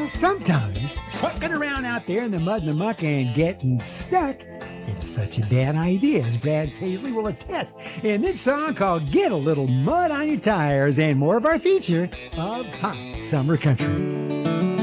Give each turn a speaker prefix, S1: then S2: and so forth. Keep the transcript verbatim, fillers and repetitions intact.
S1: sometimes trucking around out there in the mud and the muck and getting stuck isn't such a bad idea, as Brad Paisley will attest in this song called Get a Little Mud on Your Tires, and more of our feature of Hot Summer Country.